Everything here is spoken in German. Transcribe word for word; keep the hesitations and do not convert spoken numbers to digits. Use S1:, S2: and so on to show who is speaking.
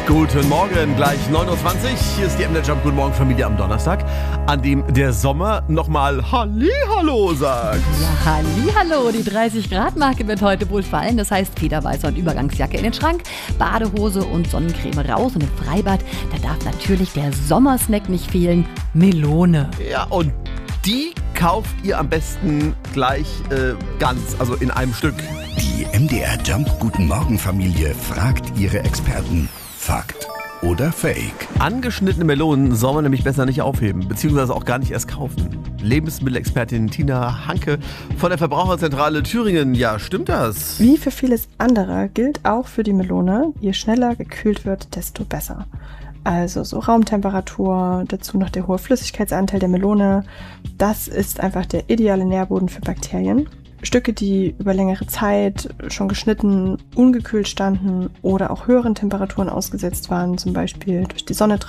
S1: Guten Morgen, gleich neun Uhr zwanzig. Hier ist die M D Jump Guten Morgen Familie am Donnerstag, an dem der Sommer nochmal Hallihallo sagt.
S2: Ja, Hallihallo, die dreißig Grad Marke wird heute wohl fallen. Das heißt, Federweißer und Übergangsjacke in den Schrank, Badehose und Sonnencreme raus. Und im Freibad, da darf natürlich der Sommersnack nicht fehlen, Melone.
S1: Ja, und die kauft ihr am besten gleich äh, ganz, also in einem Stück.
S3: Die M D R Jump Guten Morgen Familie fragt ihre Experten. Fakt oder Fake?
S1: Angeschnittene Melonen soll man nämlich besser nicht aufheben, beziehungsweise auch gar nicht erst kaufen. Lebensmittelexpertin Tina Hanke von der Verbraucherzentrale Thüringen. Ja, stimmt das?
S4: Wie für vieles andere gilt auch für die Melone, je schneller gekühlt wird, desto besser. Also so Raumtemperatur, dazu noch der hohe Flüssigkeitsanteil der Melone. Das ist einfach der ideale Nährboden für Bakterien. Stücke, die über längere Zeit schon geschnitten, ungekühlt standen oder auch höheren Temperaturen ausgesetzt waren, zum Beispiel durch die Sonne